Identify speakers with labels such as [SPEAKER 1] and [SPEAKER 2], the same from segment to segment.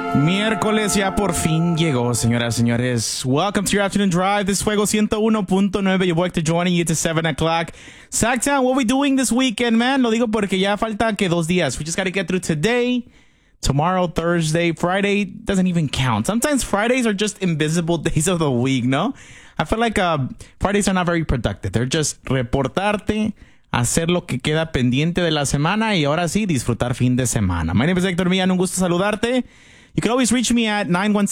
[SPEAKER 1] Miércoles ya por fin llegó, señoras y señores. Welcome to your afternoon drive. This is Fuego 101.9. Your boy Hector joining you to 7 o'clock. Sacktown, what are we doing this weekend, man? Lo digo porque ya falta que 2 días. We just got to get through today, tomorrow, Thursday. Friday doesn't even count. Sometimes Fridays are just invisible days of the week, no? I feel like Fridays are not very productive. They're just reportarte, hacer lo que queda pendiente de la semana y ahora sí, disfrutar fin de semana. My name is Hector Millán. Un gusto saludarte. You can always reach me at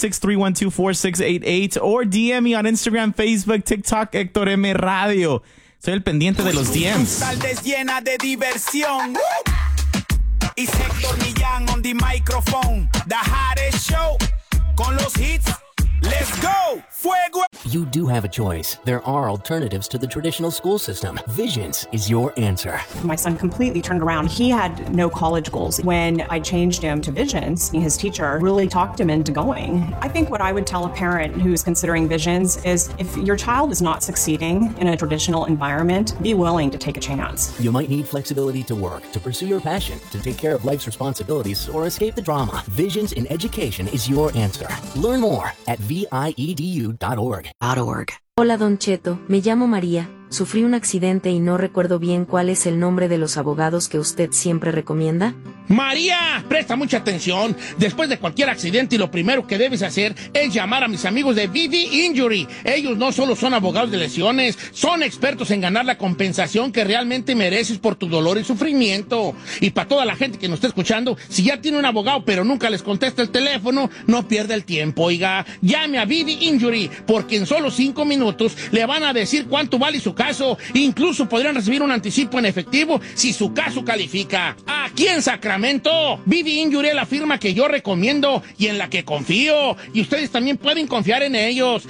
[SPEAKER 1] 916-312-4688 or DM me on Instagram, Facebook, TikTok, Hector M Radio. Soy el pendiente de los DMs.
[SPEAKER 2] Tardes llena de diversión. It's Hector Millán on the microphone. The hottest show con los hits. Let's go! Fuego!
[SPEAKER 3] You do have a choice. There are alternatives to the traditional school system. Visions is your answer.
[SPEAKER 4] My son completely turned around. He had no college goals. When I changed him to Visions, his teacher really talked him into going. I think what I would tell a parent who's considering Visions is if your child is not succeeding in a traditional environment, be willing to take a chance.
[SPEAKER 3] You might need flexibility to work, to pursue your passion, to take care of life's responsibilities, or escape the drama. Visions in Education is your answer. Learn more at VIEDU.org.
[SPEAKER 5] Hola Don Cheto, me llamo María, sufrí un accidente y no recuerdo bien cuál es el nombre de los abogados que usted siempre recomienda.
[SPEAKER 6] María, presta mucha atención. Después de cualquier accidente, lo primero que debes hacer es llamar a mis amigos de VV Injury. Ellos no solo son abogados de lesiones, son expertos en ganar la compensación que realmente mereces por tu dolor y sufrimiento. Y para toda la gente que nos está escuchando, si ya tiene un abogado pero nunca les contesta el teléfono, no pierda el tiempo, oiga. Llame a VV Injury, porque en solo 5 minutos le van a decir cuánto vale su caso. Incluso podrían recibir un anticipo en efectivo si su caso califica. Aquí en Sacramento, VV Injury es la firma que yo recomiendo y en la que confío. Y ustedes también pueden confiar en ellos.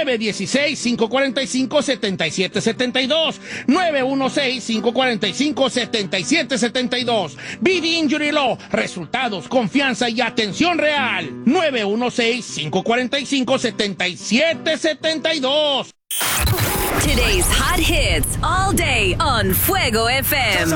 [SPEAKER 6] 916-545-7772. 916-545-7772. VV Injury Law. Resultados, confianza y atención real. 916-545-7772.
[SPEAKER 7] Today's hot hits all day on Fuego FM.